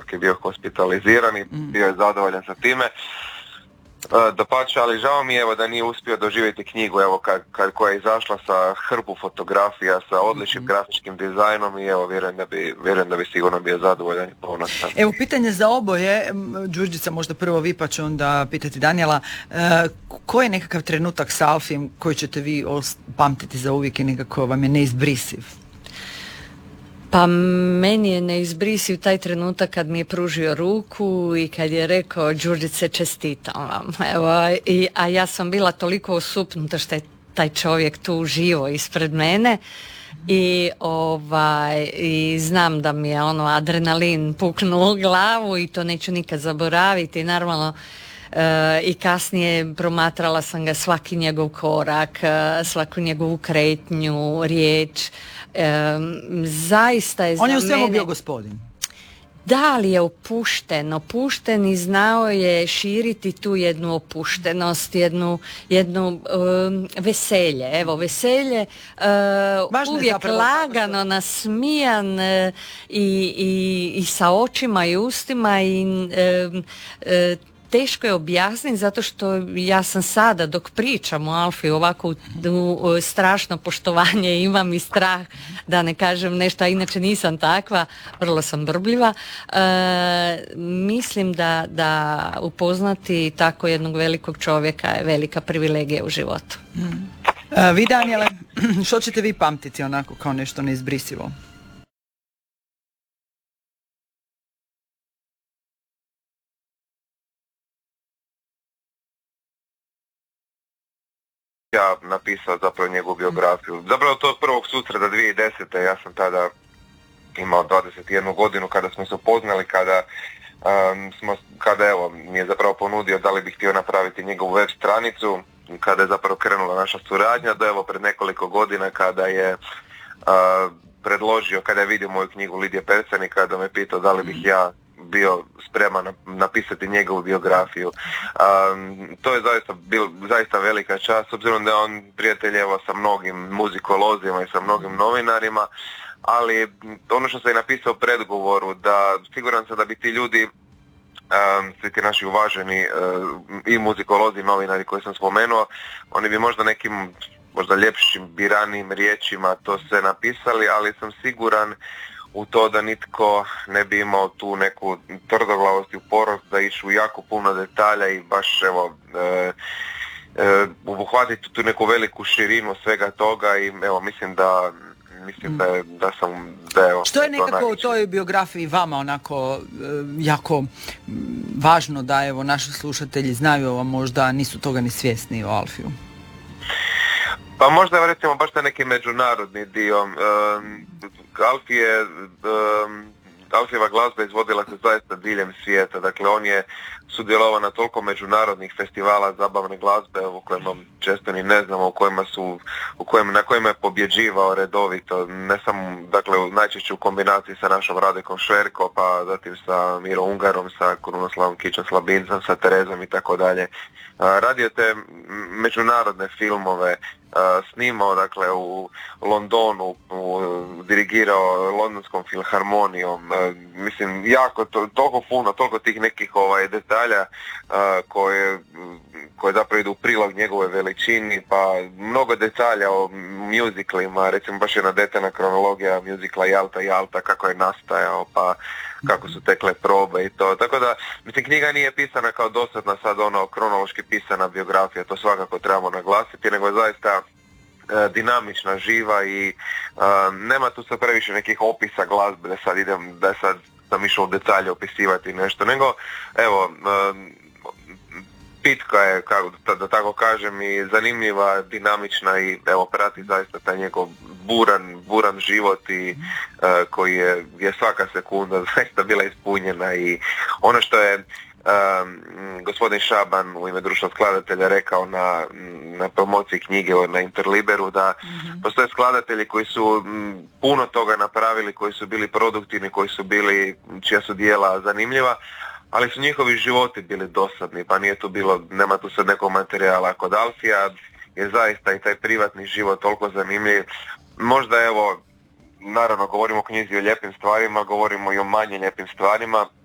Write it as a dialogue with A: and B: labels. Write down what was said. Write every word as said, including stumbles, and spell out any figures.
A: dok je bio hospitaliziran i bio je zadovoljan sa time. Dapače, ali žao mi je evo da nije uspio doživjeti knjigu evo kad, kad, koja je izašla sa hrpu fotografija, sa odličnim mm-hmm. grafičkim dizajnom i evo vjerujem da bi, vjerujem da bi sigurno bio zadovoljan i ponosan.
B: Evo pitanje za oboje, Đurđica možda prvo vi pa ću onda pitati Danijela, e, koji je nekakav trenutak s Alfijem koji ćete vi pamtiti za uvijek i nekako vam je neizbrisiv?
C: Pa meni je neizbrisiv taj trenutak kad mi je pružio ruku i kad je rekao Đurđice čestitam vam. Evo, i, a ja sam bila toliko osupnuta što je taj čovjek tu živo ispred mene i, ovaj, i znam da mi je ono adrenalin puknuo u glavu i to neću nikad zaboraviti. Normalno e, i kasnije promatrala sam ga svaki njegov korak, svaku njegovu kretnju, riječ. Um, zaista je za
B: on je u svemu
C: mene...
B: bio gospodin.
C: Da, li je opušten, opušten i znao je širiti tu jednu opuštenost, jednu, jednu um, veselje. Evo, veselje, uh, uvijek lagano, nasmijan uh, i, i, i sa očima i ustima i um, uh, teško je objasniti zato što ja sam sada dok pričam o Alfi ovako u, u, strašno poštovanje imam i strah da ne kažem nešto, a inače nisam takva, vrlo sam brbljiva. E, mislim da, da upoznati tako jednog velikog čovjeka je velika privilegija u životu.
B: Mm. E, vi Danijele, što ćete vi pamtiti onako kao nešto neizbrisivo?
A: Ja napisao zapravo njegovu biografiju. Zapravo to od prvog susreta dvije tisuće desete. Ja sam tada imao dvadeset jednu godinu kada smo se upoznali, kada um, smo, kada evo mi je zapravo ponudio da li bih htio napraviti njegovu web stranicu, kada je zapravo krenula naša suradnja, da evo pred nekoliko godina kada je uh, predložio, kada je vidio moju knjigu Lidije Percan i kada me pitao da li bih ja bio spreman napisati njegovu biografiju. Um, to je zaista, bil, zaista velika čast, s obzirom da je on prijatelj evo sa mnogim muzikolozima i sa mnogim novinarima, ali ono što sam i napisao u predgovoru, da siguran sam da bi ti ljudi, um, svi ti naši uvaženi uh, i muzikolozi i novinari koje sam spomenuo, oni bi možda nekim možda ljepšim, biranijim riječima to sve napisali, ali sam siguran u to da nitko ne bi imao tu neku tvrdoglavost i uporost da išu jako puno detalja i baš evo e, e, obuhvatiti tu neku veliku širinu svega toga i evo mislim da mislim da, je, da sam da evo,
B: što je nekako u toj biografiji vama onako e, jako važno da evo naši slušatelji znaju, ovo možda nisu toga ni svjesni o Alfiju?
A: Pa možda recimo baš taj neki međunarodni dio. Um, Alfi je, um, Alfijeva glazba izvodila se zaista diljem svijeta, dakle on je sudjelovao na toliko međunarodnih festivala zabavne glazbe u kojima često ni ne znamo, u kojima su, u kojima, na kojima je pobjeđivao redovito, ne samo, dakle najčešće u kombinaciji sa našom Radekom Šverko, pa zatim sa Miro Ungarom, sa Krunoslavom Kićom Slabincem, sa Terezom i tako dalje. Radio te međunarodne filmove, snimao dakle u Londonu, u, dirigirao Londonskom filharmonijom, mislim jako to, toliko puno, toliko tih nekih ovaj detalja koje, koje zapravo idu u prilog njegove veličini, pa mnogo detalja o muziklima, recimo baš jedna detaljna kronologija muzikla Jalta Jalta, kako je nastajao, pa kako su tekle probe i to, tako da mislim knjiga nije pisana kao dosadna sad ono kronološki pisana biografija, to svakako trebamo naglasiti, nego je zaista e, dinamična, živa i e, nema tu sad previše nekih opisa glazbe da sad idem, da sad sam išao u detalje opisivati nešto, nego evo e, pitka je, kako da, da tako kažem, i zanimljiva, dinamična i evo prati zaista taj njegov buran, buran život i uh, koji je, je svaka sekunda zaista bila ispunjena i ono što je um, gospodin Šaban u ime društva skladatelja rekao na, na promociji knjige na Interliberu da mm-hmm. postoje skladatelji koji su m, puno toga napravili, koji su bili produktivni, koji su bili, čija su dijela zanimljiva, ali su njihovi životi bili dosadni, pa nije tu bilo, nema tu sad nekog materijala. Kod Alfija je zaista i taj privatni život toliko zanimljiv. Možda evo, naravno govorimo o knjizi o lijepim stvarima, govorimo i o manje lijepim stvarima.